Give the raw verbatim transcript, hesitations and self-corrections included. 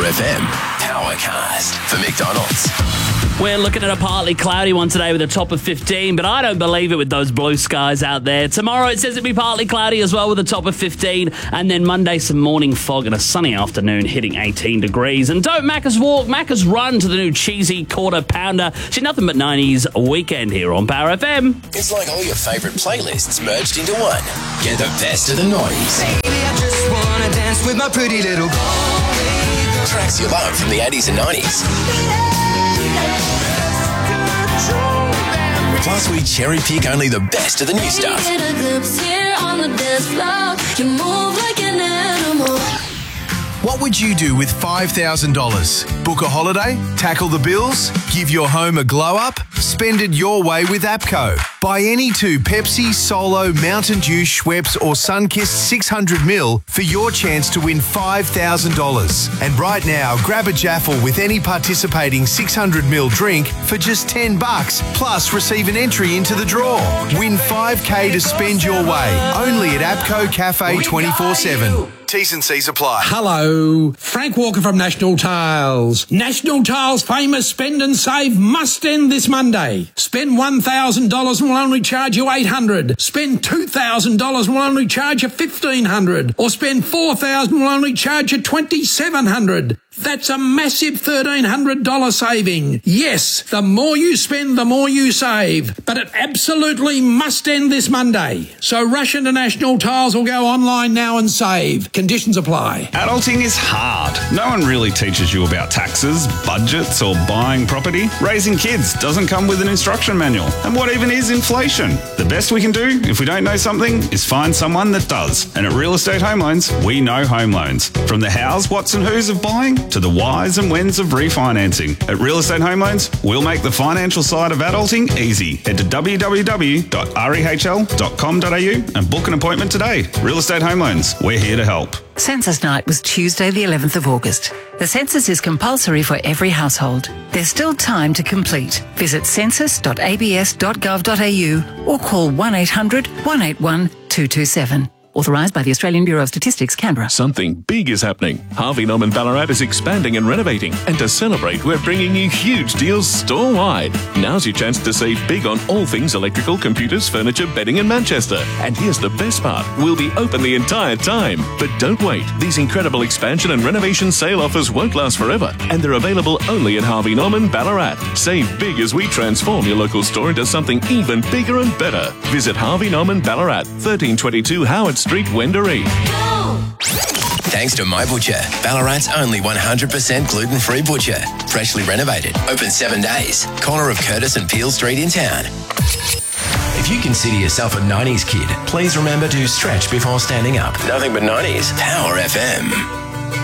F M Powercast for McDonald's. We're looking at a partly cloudy one today with a top of fifteen, but I don't believe it with those blue skies out there. Tomorrow it says it'll be partly cloudy as well with a top of fifteen, and then Monday some morning fog and a sunny afternoon hitting eighteen degrees. And don't Macca's walk, Macca's run to the new cheesy quarter pounder. She's nothing but nineties weekend here on Power F M. It's like all your favourite playlists merged into one. Get the best of the nineties. Baby, I just wanna dance with my pretty little girl. Tracks you love from the eighties and nineties. Plus, we cherry pick only the best of the new stuff. What would you do with five thousand dollars? Book a holiday? Tackle the bills? Give your home a glow up? Spend it your way with APCO. Buy any two Pepsi, Solo, Mountain Dew, Schweppes or Sunkist six hundred mil for your chance to win five thousand dollars. And right now, grab a Jaffle with any participating six hundred mil drink for just ten bucks, plus receive an entry into the draw. Win five K to spend your way. Only at APCO Cafe twenty-four seven. T's and C's apply. Hello, Frank Walker from National Tiles. National Tiles' famous spend and save must end this Monday. Spend one thousand dollars and we'll only charge you eight hundred dollars. Spend two thousand dollars and we'll only charge you fifteen hundred dollars. Or spend four thousand dollars and we'll only charge you twenty-seven hundred dollars. That's a massive thirteen hundred dollars saving. Yes, the more you spend, the more you save. But it absolutely must end this Monday. So rush into National Tiles or go online now and save. Conditions apply. Adulting is hard. No one really teaches you about taxes, budgets, or buying property. Raising kids doesn't come with an instruction manual. And what even is inflation? The best we can do, if we don't know something, is find someone that does. And at Real Estate Home Loans, we know home loans. From the hows, whats and whos of buying to the whys and whens of refinancing. At Real Estate Home Loans, we'll make the financial side of adulting easy. Head to w w w dot rehl dot com dot a u and book an appointment today. Real Estate Home Loans, we're here to help. Census night was Tuesday the eleventh of August. The census is compulsory for every household. There's still time to complete. Visit census dot a b s dot gov dot a u or call one eight hundred, one eight one, two two seven. Authorised by the Australian Bureau of Statistics, Canberra. Something big is happening. Harvey Norman Ballarat is expanding and renovating. And to celebrate, we're bringing you huge deals store-wide. Now's your chance to save big on all things electrical, computers, furniture, bedding in Manchester. And here's the best part. We'll be open the entire time. But don't wait. These incredible expansion and renovation sale offers won't last forever. And they're available only in Harvey Norman Ballarat. Save big as we transform your local store into something even bigger and better. Visit Harvey Norman Ballarat, thirteen twenty-two Howard Street, Wendouree. Thanks to My Butcher, Ballarat's only one hundred percent gluten-free butcher. Freshly renovated, open seven days. Corner of Curtis and Peel Street in town. If you consider yourself a nineties kid, please remember to stretch before standing up. Nothing but nineties. Power F M.